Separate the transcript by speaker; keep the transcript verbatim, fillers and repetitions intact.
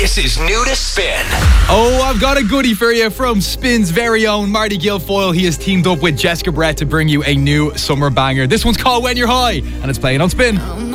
Speaker 1: This is new to Spin.
Speaker 2: Oh, I've got a goodie for you from Spin's very own Marty Guilfoyle. He has teamed up with Jessica Brett to bring you a new summer banger. This one's called When You're High, and it's playing on Spin.